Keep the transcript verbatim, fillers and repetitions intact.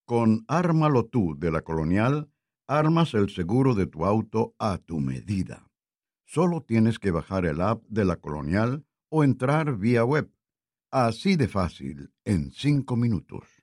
Con Ármalo tú de la Colonial, armas el seguro de tu auto a tu medida. Solo tienes que bajar el app de la Colonial o entrar vía web. Así de fácil, en cinco minutos.